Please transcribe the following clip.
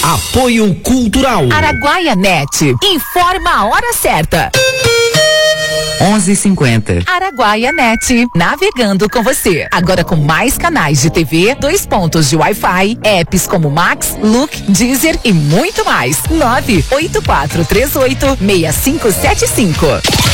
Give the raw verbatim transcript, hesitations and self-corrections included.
Apoio Cultural. Araguaia Net. Informa a hora certa. onze e cinquenta. Araguaia Net, navegando com você. Agora com mais canais de T V, dois pontos de Wi-Fi, apps como Max, Look, Deezer e muito mais. nove oito quatro três oito seis cinco sete cinco.